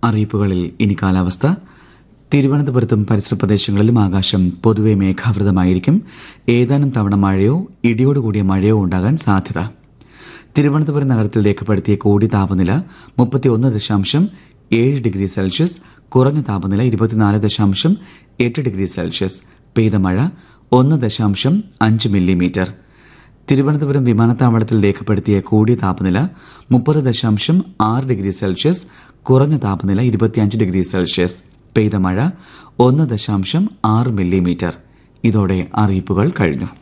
അറിയിപ്പുകളിൽ ഇനി കാലാവസ്ഥ. തിരുവനന്തപുരത്തും പരിസര പ്രദേശങ്ങളിലും ആകാശം പൊതുവെ മേഘാവൃതമായിരിക്കും. ഏതാനും തവണ മഴയോ ഇടിയോടുകൂടിയ മഴയോ ഉണ്ടാകാൻ സാധ്യത. തിരുവനന്തപുരം നഗരത്തിൽ രേഖപ്പെടുത്തിയ കൂടിയ താപനില 31.7 ഡിഗ്രി സെൽഷ്യസ്, കുറഞ്ഞ താപനില 24.8 ഡിഗ്രി സെൽഷ്യസ്. പെയ്ത മഴ 1.5 മില്ലിമീറ്റർ. തിരുവനന്തപുരം വിമാനത്താവളത്തിൽ രേഖപ്പെടുത്തിയ കൂടിയ താപനില 30.6 ഡിഗ്രി സെൽഷ്യസ്, കുറഞ്ഞ താപനില 25 ഡിഗ്രി സെൽഷ്യസ്. പെയ്ത മഴ 1.6 മില്ലിമീറ്റർ. ഇതോടെ അറിയിപ്പുകൾ കഴിഞ്ഞു.